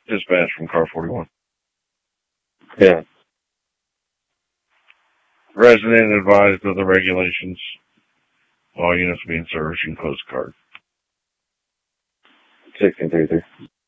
Dispatch from car 41. Yeah. Resident advised of the regulations. All units being serviced and closed card. 1633.